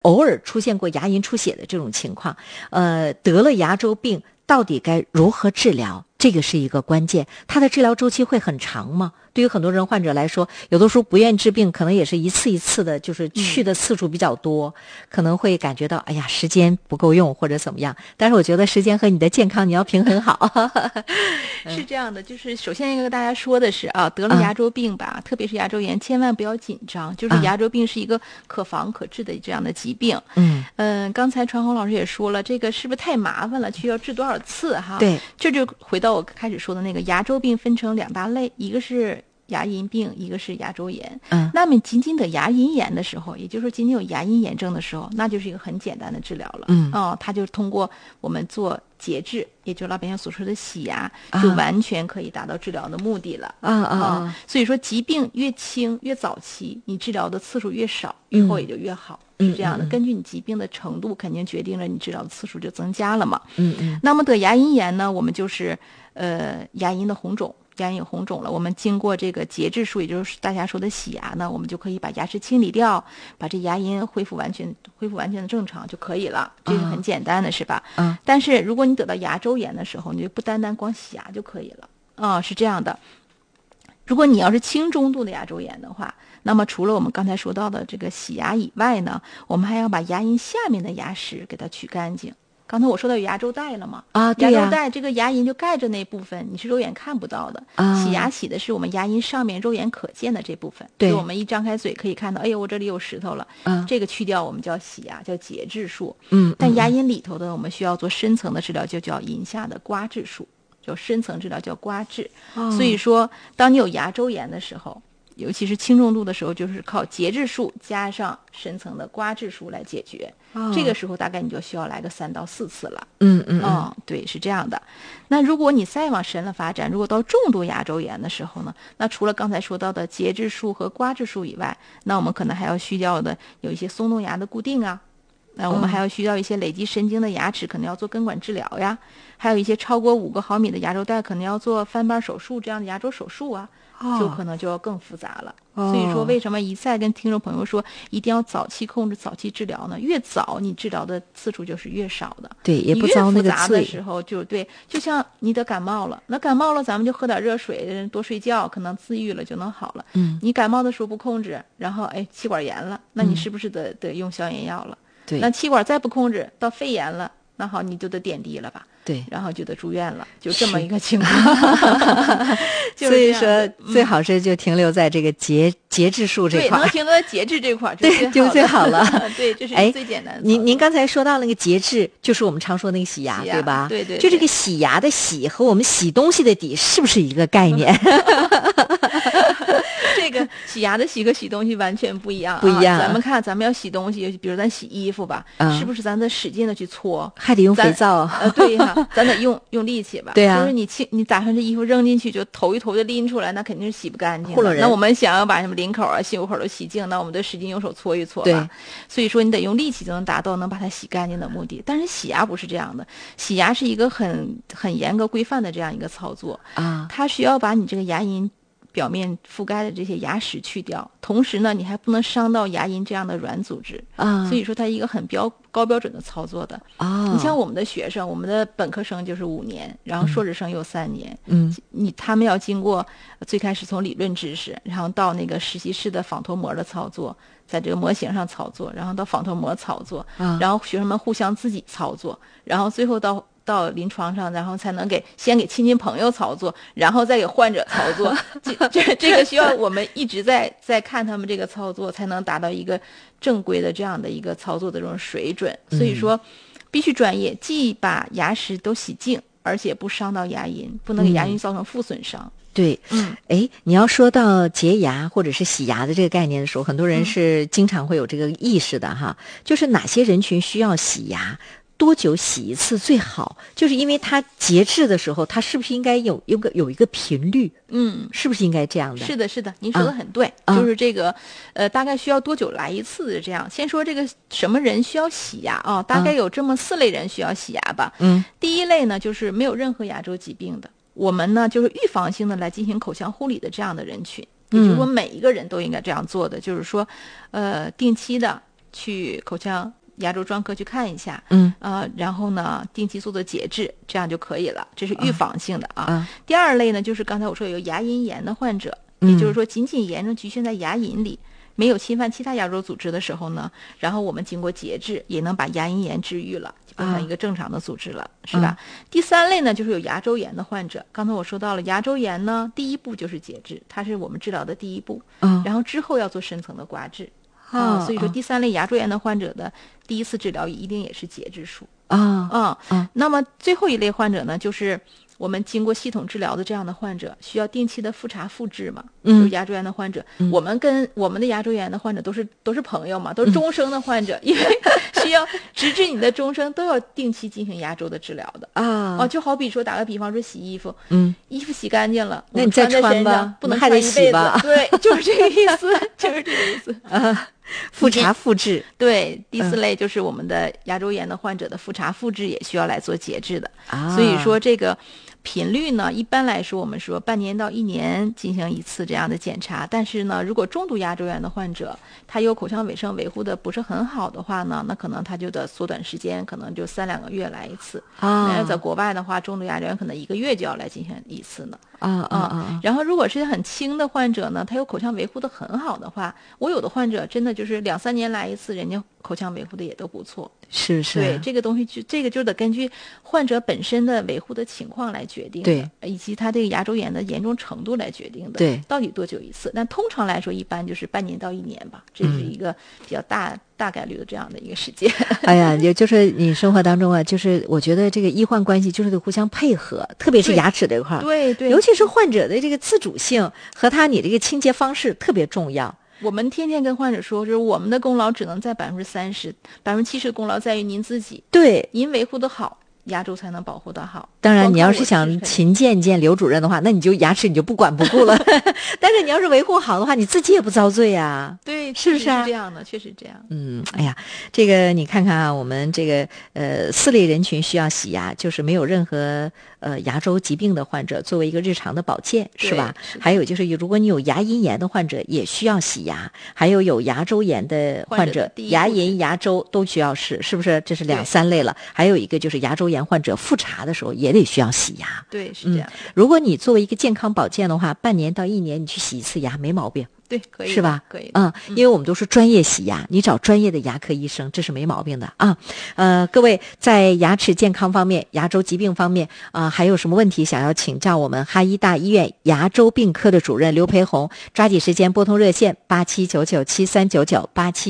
偶尔出现过牙龈出血的这种情况，得了牙周病到底该如何治疗？这个是一个关键，它的治疗周期会很长吗？对于很多人患者来说，有的时候不愿意治病，可能也是一次一次的，就是去的次数比较多，可能会感觉到哎呀时间不够用或者怎么样。但是我觉得时间和你的健康你要平衡好。 是这样的，就是首先要跟大家说的是啊，得了牙周病吧，特别是牙周炎，千万不要紧张，就是牙周病是一个可防可治的这样的疾病。刚才传红老师也说了，这个是不是太麻烦了？需要治多少次哈？ 对， 这就回到我开始说的那个牙周病分成2大类，一个是牙龈病，一个是牙周炎。那么仅仅得牙龈炎的时候，也就是说仅仅有牙龈炎症的时候，那就是一个很简单的治疗了。它就通过我们做节制，也就是老百姓所说的洗牙，就完全可以达到治疗的目的了。所以说疾病越轻越早期，你治疗的次数越少，愈后也就越好。是这样的，根据你疾病的程度，肯定决定了你治疗的次数就增加了嘛。那么得牙龈炎呢，我们就是牙龈的红肿。牙龈有红肿了，我们经过这个节制术，也就是大家说的洗牙呢，我们就可以把牙齿清理掉，把这牙龈恢复完全的正常就可以了。这是很简单的，是吧？但是如果你得到牙周炎的时候，你就不单单光洗牙就可以了。是这样的。如果你要是轻中度的牙周炎的话，那么除了我们刚才说到的这个洗牙以外呢，我们还要把牙龈下面的牙石给它取干净。刚才我说到有牙周带了嘛？ 对呀， 牙周带这个牙龈就盖着那部分，你是肉眼看不到的。洗牙洗的是我们牙龈上面肉眼可见的这部分， 对， 就我们一张开嘴可以看到，哎呦，我这里有石头了。这个去掉我们叫洗牙，叫节制术。但牙龈里头的我们需要做深层的治疗，就叫龈下的刮治术，就深层治疗叫刮治。所以说，当你有牙周炎的时候，尤其是轻重度的时候，就是靠节制术加上深层的刮治术来解决。这个时候大概你就需要来个3到4次了。对，是这样的。那如果你再往深了发展，如果到重度牙周炎的时候呢，那除了刚才说到的节制术和刮治术以外，那我们可能还要需要的有一些松动牙的固定啊。那我们还要需要一些累积神经的牙齿，可能要做根管治疗呀。还有一些超过5个毫米的牙周带，可能要做翻瓣手术这样的牙周手术啊。就可能就要更复杂了。所以说为什么一再跟听众朋友说一定要早期控制早期治疗呢？越早你治疗的次数就是越少的。 对，也不遭那个罪。 越复杂的时候就对，就像你得感冒了，那感冒了咱们就喝点热水，多睡觉，可能自愈了就能好了。你感冒的时候不控制，然后气管炎了，那你是不是得用消炎药了？ 对， 那气管再不控制到肺炎了，那好你就得点滴了吧。 对， 然后就得住院了，就这么一个情况。 所以说，最好是就停留在这个节制术这块， 对，能停留在节制这块， 对，就最好了。 对，这是最简单的。 您刚才说到那个节制，就是我们常说那个洗牙，对吧？ 对。 就这个洗牙的洗和我们洗东西的底是不是一个概念？ 这个洗牙的洗和洗东西完全不一样。咱们看，咱们要洗东西，比如咱洗衣服吧，是不是咱得使劲的去搓？ 还得用肥皂。 对呀，咱得用力气吧。 对呀， 就是你打算这衣服扔进去就头一头就拎出来，那肯定是洗不干净的。那我们想要把什么领口啊、心口都洗净，那我们得使劲用手搓一搓吧。 对， 所以说你得用力气就能达到能把它洗干净的目的。但是洗牙不是这样的，洗牙是一个很严格规范的这样一个操作啊，它需要把你这个牙龈表面覆盖的这些牙石去掉，同时呢，你还不能伤到牙龈这样的软组织啊。所以说，它一个很高标准的操作的啊。你像我们的学生，我们的本科生就是5年，然后硕士生有3年。他们要经过最开始从理论知识，然后到那个实习室的仿脱模的操作，在这个模型上操作，然后到仿脱模操作，然后学生们互相自己操作，然后最后到临床上，然后才能先给亲戚朋友操作，然后再给患者操作。这个需要我们一直在看他们这个操作，才能达到一个正规的这样的一个操作的这种水准。所以说，必须专业，既把牙石都洗净，而且不伤到牙龈，不能给牙龈造成负损伤。 对，你要说到洁牙或者是洗牙的这个概念的时候，很多人是经常会有这个意识的哈，就是哪些人群需要洗牙？多久洗一次最好？就是因为它节制的时候，它是不是应该有一个频率？是不是应该这样的？ 是的，您说的很对，就是这个大概需要多久来一次这样。先说这个什么人需要洗牙啊？大概有这么4类人需要洗牙吧。第一类呢，就是没有任何牙周疾病的，我们呢就是预防性的来进行口腔护理的这样的人群，也就是说每一个人都应该这样做的，就是说定期的去口腔牙周专科去看一下，然后呢定期做做节制，这样就可以了，这是预防性的啊。第二类呢，就是刚才我说有牙龈炎的患者，也就是说仅仅炎症局限在牙龈里，没有侵犯其他牙周组织的时候呢，然后我们经过节制也能把牙龈炎治愈了，就变成一个正常的组织了，是吧？第三类呢，就是有牙周炎的患者。刚才我说到了牙周炎呢，第一步就是节制，它是我们治疗的第一步，然后之后要做深层的刮治。所以说第三类牙周炎的患者的第一次治疗一定也是节制术那么最后一类患者呢，就是我们经过系统治疗的这样的患者，需要定期的复查复治嘛，就是牙周炎的患者，我们跟我们的牙周炎的患者都是朋友嘛，都是终生的患者，因为需要直至你的终生都要定期进行牙周的治疗的就好比说打个比方说洗衣服，衣服洗干净了， 那你再穿吧， 不能还得洗吧？ 对，就是这个意思，就是这个意思复查复治。 对，第四类就是我们的牙周炎的患者的复查复治也需要来做节制的所以说这个频率呢，一般来说我们说半年到1年进行一次这样的检查，但是呢，如果重度牙周炎的患者，他有口腔卫生维护的不是很好的话呢，那可能他就得缩短时间，可能就3-2个月来一次那在国外的话，重度牙周炎可能1个月就要来进行一次呢然后如果是很轻的患者呢，他有口腔维护的很好的话，我有的患者真的就是2-3年来一次，人家口腔维护的也都不错。 是对，这个东西这个就得根据患者本身的维护的情况来决定的， 对， 以及他这个牙周炎的严重程度来决定的， 对， 到底多久一次？那通常来说，一般就是半年到1年吧，这是一个比较大概率的这样的一个时间。 哎呀，也就是你生活当中啊，就是我觉得这个医患关系就是得互相配合，特别是牙齿这一块， 对， 尤其是患者的这个自主性和你这个清洁方式特别重要。 我们天天跟患者说，就是我们的功劳只能在30%，70%的功劳在于您自己。 对， 您维护的好，牙周才能保护得好。 当然，你要是想勤见刘主任的话，那你就牙齿你就不管不顾了。但是你要是维护好的话，你自己也不遭罪啊。 对， 是不是这样的？确实这样。 哎呀，这个你看看啊，我们这个4类人群需要洗牙，就是没有任何牙周疾病的患者，作为一个日常的保健，是吧？还有就是如果你有牙龈炎的患者也需要洗牙，还有牙周炎的患者，牙龈、牙周都需要是不是？这是2-3类了。还有一个就是牙周炎患者复查的时候也得需要洗牙。 对，是这样。 如果你作为一个健康保健的话，半年到1年你去洗一次牙没毛病。 对，可以， 是吧？ 可以， 因为我们都是专业洗牙，你找专业的牙科医生，这是没毛病的啊。各位在牙齿健康方面、牙周疾病方面还有什么问题想要请教我们哈医大医院牙周病科的主任刘培红，抓紧时间拨通热线87997399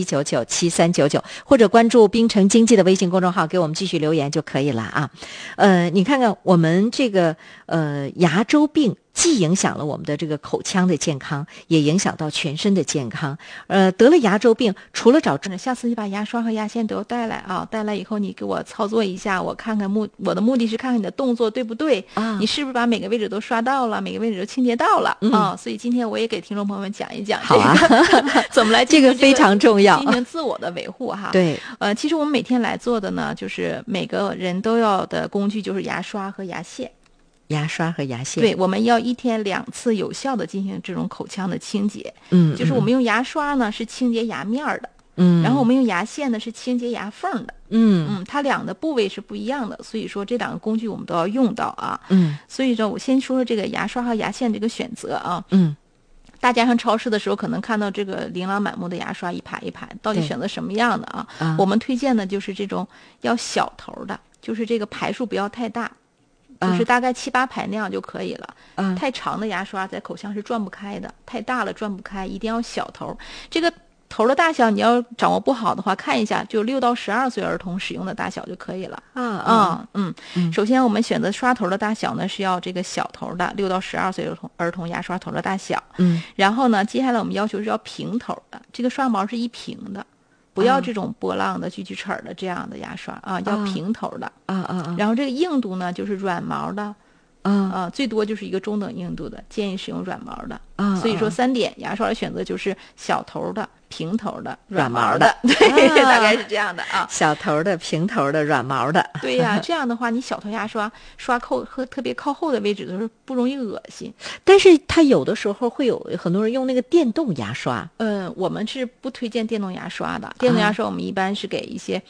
87997399，或者关注滨城经济的微信公众号，给我们继续留言就可以了啊。你看看我们这个牙周病。既影响了我们的这个口腔的健康，也影响到全身的健康。得了牙周病，除了找下次你把牙刷和牙线都带来啊，带来以后你给我操作一下，我看看我的目的是看看你的动作对不对你是不是把每个位置都刷到了，每个位置都清洁到了所以今天我也给听众朋友们讲一讲好啊怎么来这个非常重要， 进行自我的维护哈。 对， 其实我们每天来做的呢，就是每个人都要的工具就是牙刷和牙线。 牙刷和牙线， 对，我们要1天2次有效的进行这种口腔的清洁。就是我们用牙刷呢是清洁牙面的，然后我们用牙线呢是清洁牙缝的。它俩的部位是不一样的，所以说这2个工具我们都要用到啊。所以说我先说说这个牙刷和牙线这个选择啊。大家上超市的时候可能看到这个琳琅满目的牙刷一排一排，到底选择什么样的啊？我们推荐的就是这种要小头的，就是这个排数不要太大。就是大概7-8排那样就可以了。太长的牙刷在口腔是转不开的，太大了转不开，一定要小头。这个头的大小你要掌握不好的话，看一下就6到12岁儿童使用的大小就可以了。首先我们选择刷头的大小呢是要这个小头的6到12岁儿童牙刷头的大小。然后呢，接下来我们要求是要平头的，这个刷毛是一平的。不要这种波浪的、锯齿的这样的牙刷要平头的然后这个硬度呢，就是软毛的最多就是一个中等硬度的，建议使用软毛的所以说3点牙刷的选择就是小头的、 平头的、软毛的，对，大概是这样的啊。 小头的、平头的、软毛的。 对呀，这样的话，你小头牙刷刷特别靠后的位置的时候不容易恶心。 但是它有的时候会有很多人用那个电动牙刷。 我们是不推荐电动牙刷的。电动牙刷我们一般是给一些